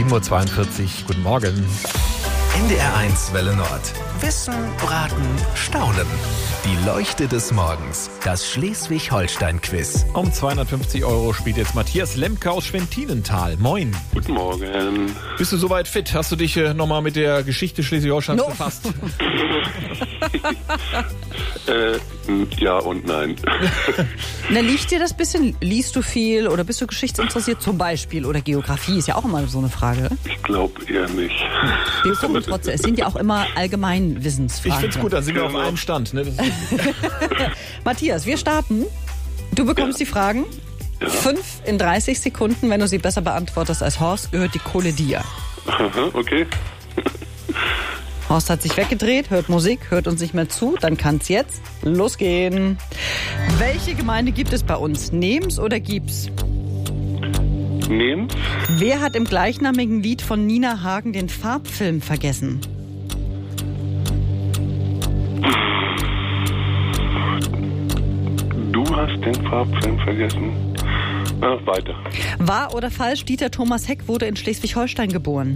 7.42 Uhr. Guten Morgen. NDR1 Welle Nord. Wissen, Raten, Staunen. Die Leuchte des Morgens. Das Schleswig-Holstein-Quiz. Um 250 € spielt jetzt Matthias Lemke aus Schwentinental. Moin. Guten Morgen. Bist du soweit fit? Hast du dich nochmal mit der Geschichte Schleswig-Holsteins befasst? Ja und nein. Na, liegt dir das bisschen? Liest du viel oder bist du geschichtsinteressiert zum Beispiel? Oder Geografie ist ja auch immer so eine Frage. Ich glaube eher nicht. Wir gucken trotzdem. Es sind ja auch immer Allgemeinwissensfragen. Ich find's gut, dann sind wir auf einem Stand. Ne? Das ist Matthias, wir starten. Du bekommst die Fragen. 5 in 30 Sekunden. Wenn du sie besser beantwortest als Horst, gehört die Kohle dir. Aha, okay. Horst hat sich weggedreht, hört Musik, hört uns nicht mehr zu. Dann kann's jetzt losgehen. Welche Gemeinde gibt es bei uns? Nehm's oder gib's? Nehm's. Wer hat im gleichnamigen Lied von Nina Hagen den Farbfilm vergessen? Du hast den Farbfilm vergessen. Weiter. Wahr oder falsch? Dieter Thomas Heck wurde in Schleswig-Holstein geboren.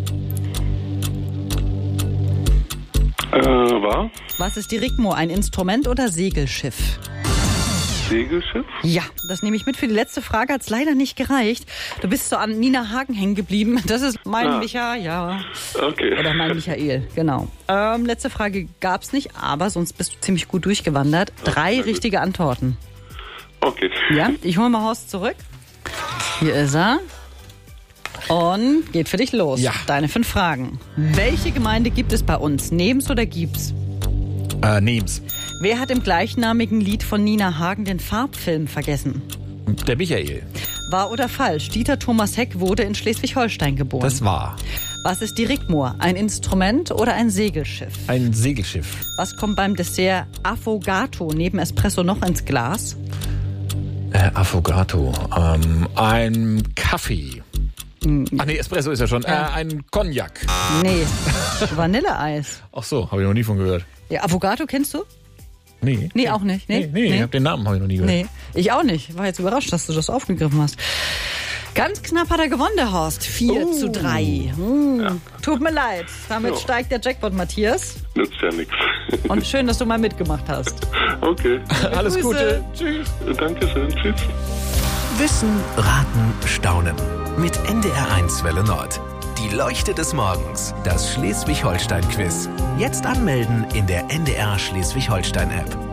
Wahr? Was ist die Rigmo? Ein Instrument oder Segelschiff? Segelschiff? Ja, das nehme ich mit. Für die letzte Frage hat es leider nicht gereicht. Du bist so an Nina Hagen hängen geblieben. Das ist mein Michael, ja. Okay. Oder mein Michael, genau. Letzte Frage gab's nicht, aber sonst bist du ziemlich gut durchgewandert. 3 richtige Antworten. Okay. Ja, ich hole mal Horst zurück. Hier ist er. Und geht für dich los. Ja. Deine 5 Fragen. Welche Gemeinde gibt es bei uns? Nehm's oder gib's? Nehm's. Wer hat im gleichnamigen Lied von Nina Hagen den Farbfilm vergessen? Der Michael. Wahr oder falsch? Dieter Thomas Heck wurde in Schleswig-Holstein geboren. Das war Was ist die Rigmo? Ein Instrument oder ein Segelschiff? ein Segelschiff. Was kommt beim Dessert Affogato neben Espresso noch ins Glas? Affogato. Ein Kaffee. Ach nee, Espresso ist ja schon. Ein Cognac. Nee, Vanilleeis. Ach so, habe ich noch nie von gehört. Ja, Affogato kennst du? Nee. Nee, auch nicht. Nee, ich hab den Namen habe ich noch nie gehört. Nee, ich auch nicht. War jetzt überrascht, dass du das aufgegriffen hast. Ganz knapp hat er gewonnen, der Horst. 4:3. Tut mir leid. Damit steigt der Jackpot, Matthias. Nützt ja nichts. Und schön, dass du mal mitgemacht hast. Okay. Alles Grüße. Gute. Tschüss. Dankeschön. Tschüss. Wissen, Raten, Staunen. Mit NDR1 Welle Nord. Die Leuchte des Morgens. Das Schleswig-Holstein-Quiz. Jetzt anmelden in der NDR Schleswig-Holstein-App.